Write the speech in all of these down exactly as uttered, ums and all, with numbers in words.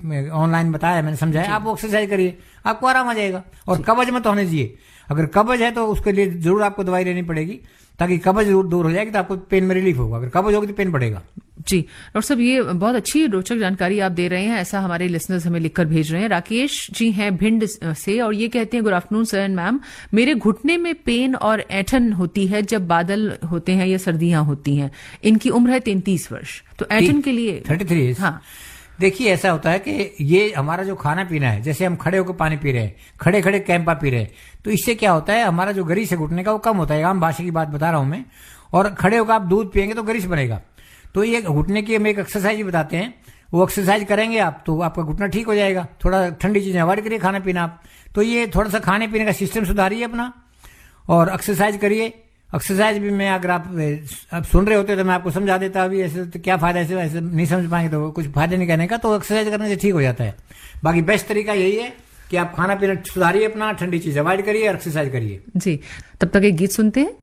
Online बताया, मैंने समझाया, आप वो एक्सरसाइज करिए, आपको आराम आ जाएगा। और कब्ज मत होने दीजिए, अगर कब्ज है तो उसके लिए जरूर आपको दवाई लेनी पड़ेगी, ताकि कब्ज जरूर दूर हो जाएगी तो आपको पेन में रिलीफ होगा। अगर कब्ज होगी तो पेन बढ़ेगा। जी डॉक्टर साहब, ये बहुत अच्छी रोचक जानकारी आप दे रहे हैं, ऐसा हमारे लिसनर्स हमें लिखकर भेज रहे हैं। राकेश जी हैं भिंड से और ये कहते हैं, good afternoon sir and ma'am, मेरे घुटने में पेन और ऐंठन होती है जब बादल होते हैं या सर्दियां होती हैं। इनकी उम्र है तैंतीस वर्ष, तो ऐंठन के लिए थर्टी थ्री। हाँ देखिए, ऐसा होता है कि ये हमारा जो खाना पीना है, जैसे हम खड़े होकर पानी पी रहे हैं, खड़े खड़े कैंपा पी रहे हैं, तो इससे क्या होता है, हमारा जो गरीस है घुटने का वो कम होता है। आम भाषा की बात बता रहा हूं मैं। और खड़े होकर आप दूध पियेंगे तो गरीस बनेगा। तो ये घुटने की हम एक एक्सरसाइज बताते हैं, वो एक्सरसाइज करेंगे आप तो आपका घुटना ठीक हो जाएगा। थोड़ा ठंडी चीजें अवॉइड करिए, खाना पीना आप, तो ये थोड़ा सा खाने पीने का सिस्टम सुधारिए अपना, और एक्सरसाइज करिए। एक्सरसाइज भी मैं, अगर आप, आप सुन रहे होते तो मैं आपको समझा देता, अभी ऐसे तो क्या फायदा, ऐसे ऐसे नहीं समझ पाएंगे तो कुछ फायदा नहीं कहने का। तो एक्सरसाइज करने से ठीक हो जाता है। बाकी बेस्ट तरीका यही है कि आप खाना पीना सुधारिए अपना, ठंडी चीज अवॉइड करिए और एक्सरसाइज करिए। जी, तब तक एक गीत सुनते हैं।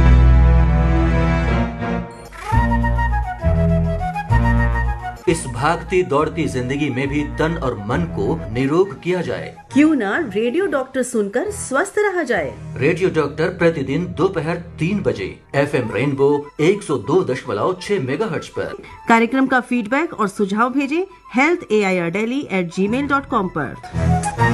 इस भागती दौड़ती जिंदगी में भी तन और मन को निरोग किया जाए, क्यों ना रेडियो डॉक्टर सुनकर स्वस्थ रहा जाए। रेडियो डॉक्टर प्रतिदिन दोपहर तीन बजे एफएम रेनबो एक सौ दो दशमलव छह मेगाहर्ट्ज पर। कार्यक्रम का फीडबैक और सुझाव भेजें health A I R daily eight ji mail dot com पर।